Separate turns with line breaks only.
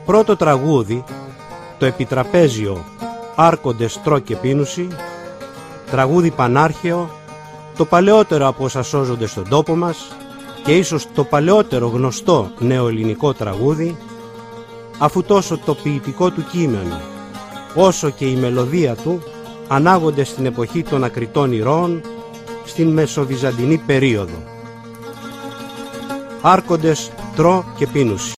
Πρώτο τραγούδι, το επιτραπέζιο «Άρχοντες τρώ και πίνουσι», τραγούδι πανάρχαιο, το παλαιότερο από όσα σώζονται στον τόπο μας και ίσως το παλαιότερο γνωστό νεοελληνικό τραγούδι, αφού τόσο το ποιητικό του κείμενο όσο και η μελωδία του ανάγονται στην εποχή των ακριτών ηρώων, στην μεσοβυζαντινή περίοδο. Άρχοντες τρώ και πίνουσι.